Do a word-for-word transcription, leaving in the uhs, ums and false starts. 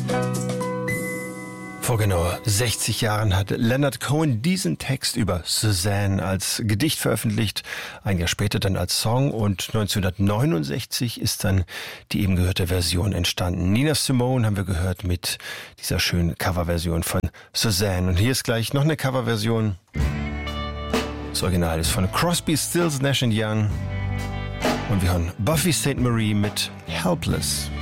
Vor genau sechzig Jahren hat Leonard Cohen diesen Text über Suzanne als Gedicht veröffentlicht, ein Jahr später dann als Song, und neunzehnhundertneunundsechzig ist dann die eben gehörte Version entstanden. Nina Simone haben wir gehört mit dieser schönen Coverversion von Suzanne. Und hier ist gleich noch eine Coverversion. Das Original ist von Crosby, Stills, Nash and Young. Und wir hören Buffy Sainte-Marie mit Helpless.